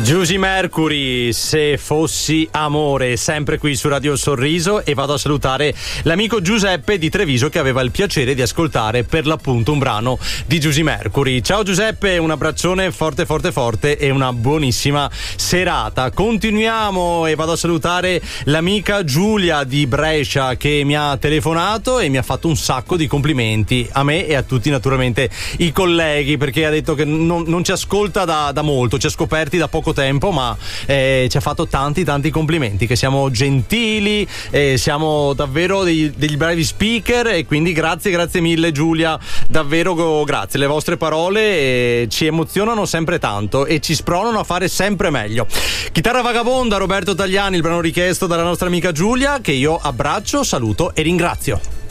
Giusy Mercury, Se fossi amore, sempre qui su Radio Sorriso, e vado a salutare l'amico Giuseppe di Treviso che aveva il piacere di ascoltare per l'appunto un brano di Giusy Mercury. Ciao Giuseppe, un abbraccione forte forte forte e una buonissima serata. Continuiamo e vado a salutare l'amica Giulia di Brescia che mi ha telefonato e mi ha fatto un sacco di complimenti a me e a tutti naturalmente i colleghi, perché ha detto che non ci ascolta da molto, ci ha scoperti da poco tempo, ma ci ha fatto tanti complimenti, che siamo gentili, siamo davvero degli bravi speaker, e quindi grazie mille Giulia, davvero grazie. Le vostre parole ci emozionano sempre tanto e ci spronano a fare sempre meglio. Chitarra Vagabonda, Roberto Tagliani, il brano richiesto dalla nostra amica Giulia, che io abbraccio, saluto e ringrazio.